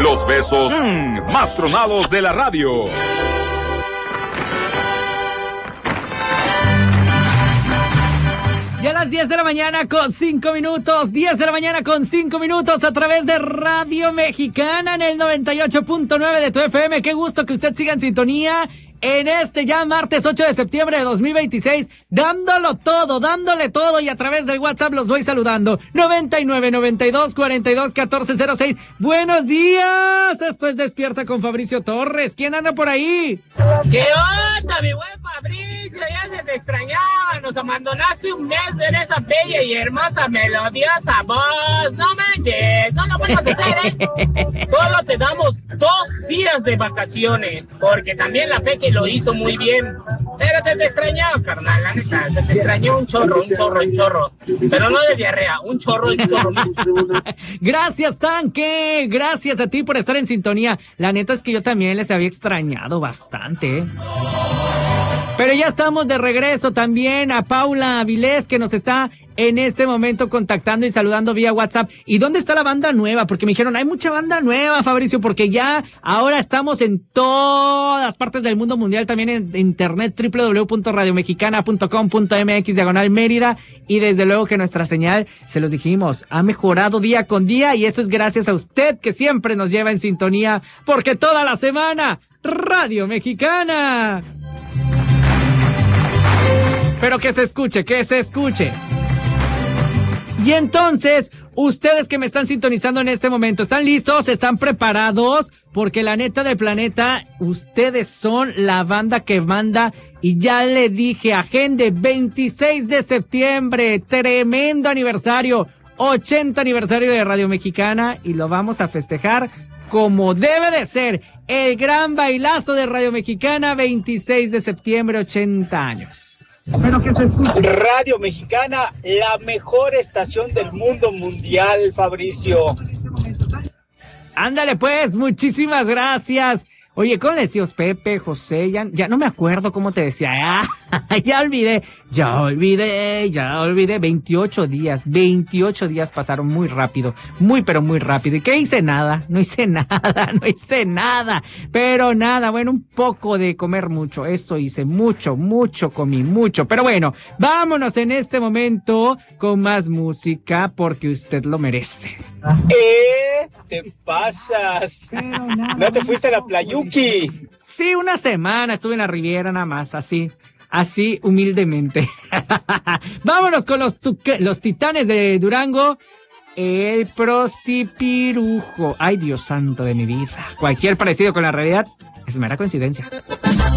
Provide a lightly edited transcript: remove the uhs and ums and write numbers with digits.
Los besos más tronados de la radio. Ya a las 10 de la mañana con 5 minutos, 10 de la mañana con 5 minutos a través de Radio Mexicana en el 98.9 de tu FM. Qué gusto que usted siga en sintonía en este ya martes 8 de septiembre de 2026, dándole todo y a través del WhatsApp los voy saludando. 9992421406. Buenos días, esto es Despierta con Fabricio Torres. ¿Quién anda por ahí? ¿Qué onda, mi buen Fabricio? Ya se te extrañaba, nos abandonaste un mes en esa bella y hermosa melodiosa voz. No manches, no lo vuelvas a hacer, ¿eh? Solo te damos 2 días de vacaciones, porque también la Peque lo hizo muy bien. Pero te extrañó, carnal, la neta, se te extrañó un chorro. Pero no de diarrea, un chorro. Gracias, Tanque, gracias a ti por estar en sintonía. La neta es que yo también les había extrañado bastante, ¿eh? Pero ya estamos de regreso. También a Paula Avilés, que nos está en este momento contactando y saludando vía WhatsApp. ¿Y dónde está la banda nueva? Porque me dijeron, hay mucha banda nueva, Fabricio, porque ya ahora estamos en todas partes del mundo mundial, también en internet, www.radiomexicana.com.mx/Mérida, y desde luego que nuestra señal, se los dijimos, ha mejorado día con día, y esto es gracias a usted que siempre nos lleva en sintonía, porque toda la semana, Radio Mexicana. Pero que se escuche. Y entonces, ustedes que me están sintonizando en este momento, ¿están listos? ¿Están preparados? Porque la neta del planeta, ustedes son la banda que manda. Y ya le dije, agende 26 de septiembre, tremendo aniversario, 80 aniversario de Radio Mexicana, y lo vamos a festejar como debe de ser. El gran bailazo de Radio Mexicana, 26 de septiembre, 80 años. Pero que se escuche. Radio Mexicana, la mejor estación del mundo mundial, Fabricio. Ándale pues, muchísimas gracias. Oye, ¿cómo le decías, Pepe, José? Ya no me acuerdo cómo te decía. Ya olvidé. 28 días pasaron muy rápido. Pero muy rápido. ¿Y qué hice? Nada. No hice nada. Pero nada, bueno, un poco de comer mucho. Eso hice. Mucho, comí mucho. Pero bueno, vámonos en este momento con más música porque usted lo merece. Te pasas. ¿No te fuiste a la Playuki? Sí, una semana estuve en la Riviera nada más, así humildemente. Vámonos con los Titanes de Durango. El Prostipirujo. Ay, Dios santo de mi vida. Cualquier parecido con la realidad es mera coincidencia.